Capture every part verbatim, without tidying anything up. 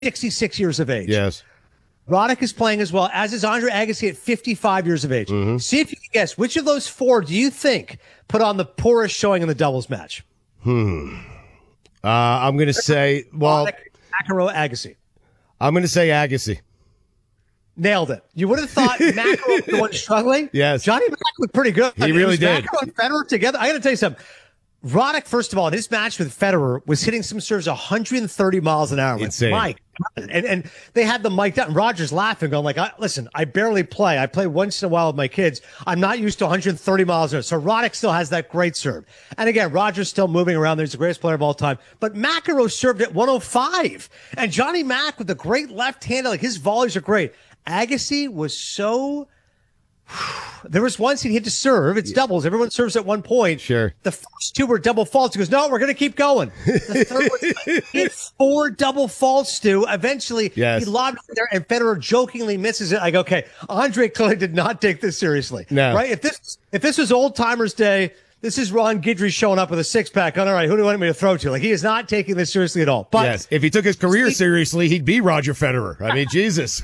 sixty-six years of age. Yes. Roddick is playing as well, as is Andre Agassi at fifty-five years of age. Mm-hmm. See if you can guess, which of those four do you think put on the poorest showing in the doubles match? Hmm. Uh, I'm going to say, well, Roddick, McEnroe, Agassi. I'm going to say Agassi. Nailed it. You would have thought McEnroe was the one struggling. Yes. Johnny Mac was pretty good. He really was did. McEnroe and Federer together. I got to tell you something. Roddick, first of all, in his match with Federer, was hitting some serves one hundred thirty miles an hour. Insane. Mike. And, and they had the mic down. And Roger's laughing, going like, I, listen, I barely play. I play once in a while with my kids. I'm not used to one hundred thirty miles an hour. So Roddick still has that great serve. And again, Roger's still moving around. He's the greatest player of all time. But McEnroe served at one oh five. And Johnny Mac with the great left hand, like his volleys are great. Agassi was so... There was once he had to serve. It's doubles. Everyone serves at one point. Sure. The first two were double faults. He goes, no, we're going to keep going. The third was he had four double faults, Stu. Eventually, yes. he lobbed it there, and Federer jokingly misses it. I go, okay, Andre clearly did not take this seriously. No. Right? If this if this was Old Timers Day, this is Ron Guidry showing up with a six-pack on, all right, who do you want me to throw to? Like, he is not taking this seriously at all. But yes, if he took his career he, seriously, he'd be Roger Federer. I mean, Jesus.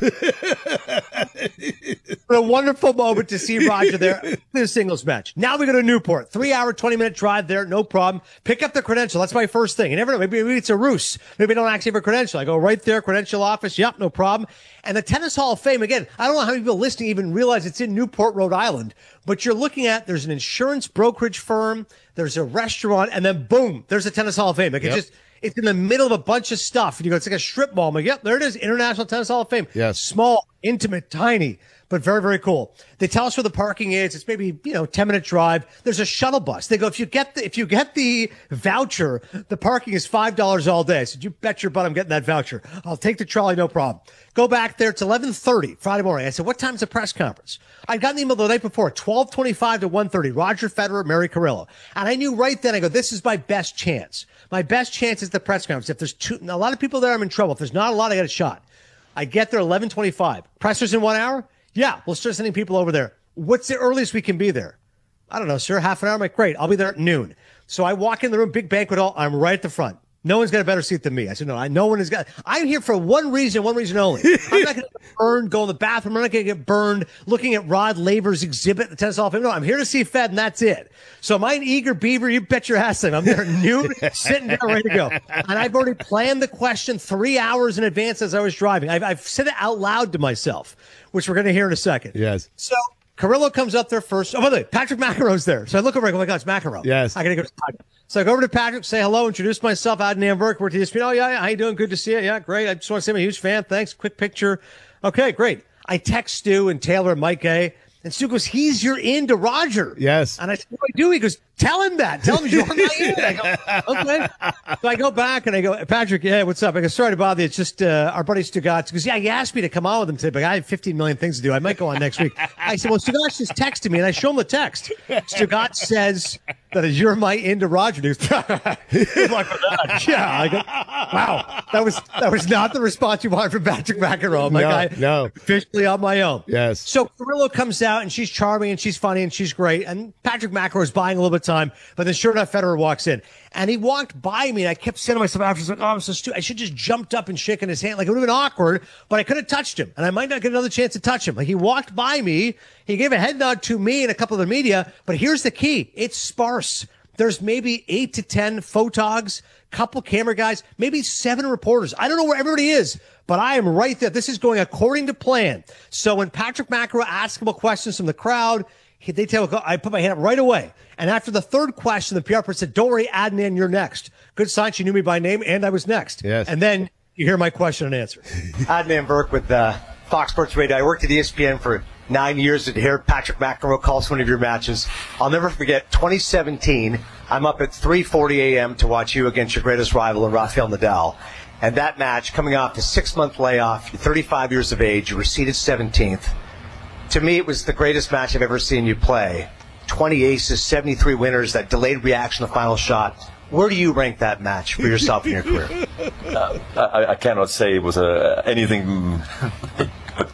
What a wonderful moment to see Roger there in the singles match. Now we go to Newport. Three-hour, twenty-minute drive there, no problem. Pick up the credential. That's my first thing. You never know. Maybe, maybe it's a ruse. Maybe I don't actually have a credential. I go right there, credential office. Yep, no problem. And the Tennis Hall of Fame, again, I don't know how many people listening even realize it's in Newport, Rhode Island, but you're looking at, there's an insurance brokerage firm, there's a restaurant, and then boom, there's a Tennis Hall of Fame. Like yep. It's just, it's in the middle of a bunch of stuff. And you go, it's like a strip mall. I'm like, yep, there it is, International Tennis Hall of Fame. Yes. Small, intimate, tiny, but very, very cool. They tell us where the parking is. It's maybe, you know, ten minute drive. There's a shuttle bus. They go, if you get the, if you get the voucher, the parking is five dollars all day. I said, you bet your butt I'm getting that voucher. I'll take the trolley, no problem. Go back there. It's eleven thirty Friday morning. I said, what time's the press conference? I'd gotten the email the night before, twelve twenty-five to one thirty. Roger Federer, Mary Carrillo. And I knew right then, I go, this is my best chance. My best chance is the press conference. If there's two, a lot of people there, I'm in trouble. If there's not a lot, I got a shot. I get there eleven twenty-five. Presser's in one hour? Yeah, we'll start sending people over there. What's the earliest we can be there? I don't know, sir. Half an hour? I'm like, great. I'll be there at noon. So I walk in the room, big banquet hall. I'm right at the front. No one's got a better seat than me. I said, no, I, no one has got. I'm here for one reason, one reason only. I'm not going to get burned, go in the bathroom. I'm not going to get burned looking at Rod Laver's exhibit at the Tennis Hall of Fame. No, I'm here to see Fed, and that's it. So am I an eager beaver? You bet your ass I'm there at noon, sitting there ready to go. And I've already planned the question three hours in advance as I was driving. I've, I've said it out loud to myself, which we're going to hear in a second. Yes. So Carrillo comes up there first. Oh, by the way, Patrick McEnroe's there. So I look over and I go, oh my God, it's McEnroe. Yes. I got to go to Patrick. So I go over to Patrick, say hello, introduce myself, Adnan Burke. We're at E S P N. Oh, yeah, yeah, how you doing? Good to see you. Yeah, great. I just want to say I'm a huge fan. Thanks. Quick picture. Okay, great. I text Stu and Taylor and Mike A. And Stu goes, he's your in to Roger. Yes. And I said, what do I do? He goes, tell him that. Tell him you're my in. I go, okay. So I go back and I go, Patrick, yeah, what's up? I go, sorry to bother you. It's just uh, our buddy Stugatz. He goes, yeah, he asked me to come on with him today, but I have fifteen million things to do. I might go on next week. I said, well, Stugatz just texted me, and I show him the text. Stugatz says that you're my in to Roger. He goes, good luck with that. Yeah. I go, wow. That was that was not the response you wanted from Patrick McEnroe. I'm like, no, I, no. officially on my own. Yes. So Carrillo comes out, and she's charming, and she's funny, and she's great. And Patrick McEnroe is buying a little bit of time, but then sure enough, Federer walks in. And he walked by me, and I kept saying to myself after, I was like, oh, I'm so stupid. I should just jumped up and shaken his hand. Like, it would have been awkward, but I could have touched him, and I might not get another chance to touch him. Like, he walked by me. He gave a head nod to me and a couple of the media, but here's the key. It's sparse. There's maybe eight to ten photogs, couple camera guys, maybe seven reporters. I don't know where everybody is, but I am right there. This is going according to plan. So when Patrick McEnroe asks him questions from the crowd, he, they tell I put my hand up right away. And after the third question, the P R person said, don't worry, Adnan, you're next. Good sign. She knew me by name, and I was next. Yes. And then you hear my question and answer. Adnan Burke with uh, Fox Sports Radio. I worked at E S P N for nine years to hear Patrick McEnroe calls one of your matches. I'll never forget twenty seventeen. I'm up at three forty a.m. to watch you against your greatest rival, Rafael Nadal. And that match, coming off the six-month layoff, you're thirty-five years of age, you were seeded seventeenth. To me, it was the greatest match I've ever seen you play. twenty aces, seventy-three winners, that delayed reaction, the final shot. Where do you rank that match for yourself in your career? Uh, I, I cannot say it was uh, anything but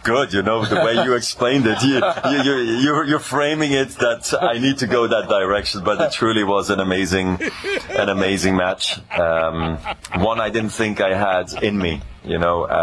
good, you know, the way you explained it. You, you, you, you're, you're framing it that I need to go that direction, but it truly was an amazing, an amazing match. Um, one I didn't think I had in me, you know.